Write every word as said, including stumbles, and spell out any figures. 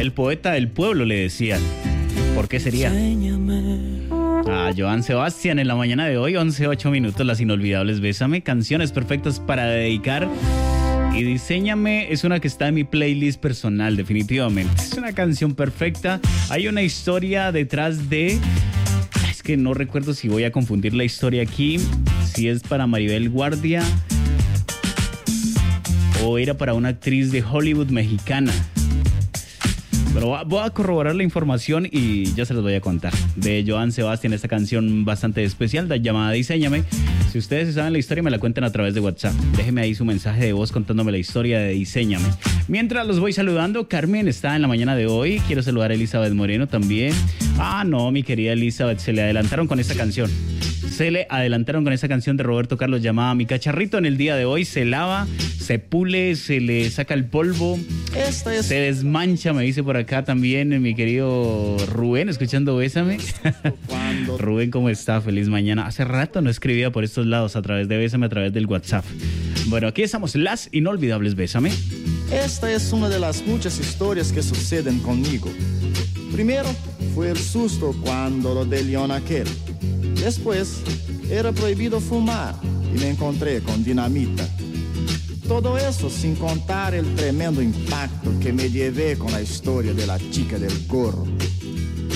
El poeta del pueblo, le decían. ¿Por qué sería? A Joan Sebastián en la mañana de hoy, once ocho minutos, las inolvidables Bésame, canciones perfectas para dedicar. Y Diséñame es una que está en mi playlist personal, definitivamente. Es una canción perfecta. Hay una historia detrás de... Es que no recuerdo si voy a confundir la historia aquí, si es para Maribel Guardia o era para una actriz de Hollywood mexicana. Pero voy a corroborar la información y ya se los voy a contar. De Joan Sebastián, esta canción bastante especial llamada Diséñame. Si ustedes saben la historia, me la cuentan a través de WhatsApp. Déjenme ahí su mensaje de voz contándome la historia de Diséñame. Mientras los voy saludando, Carmen está en la mañana de hoy. Quiero saludar a Elizabeth Moreno también. Ah, no, mi querida Elizabeth, se le adelantaron con esta canción. Se le adelantaron con esta canción de Roberto Carlos llamada Mi Cacharrito. En el día de hoy se lava, se pule, se le saca el polvo, Esta es... se desmancha, me dice por acá también mi querido Rubén, escuchando Bésame. Cuando... Rubén, ¿cómo está? Feliz mañana. Hace rato no escribía por estos lados a través de Bésame, a través del WhatsApp. Bueno, aquí estamos, las inolvidables Bésame. Esta es una de las muchas historias que suceden conmigo. Primero fue el susto cuando lo de León aquel. Después, era prohibido fumar y me encontré con dinamita. Todo eso sin contar el tremendo impacto que me llevé con la historia de la chica del gorro.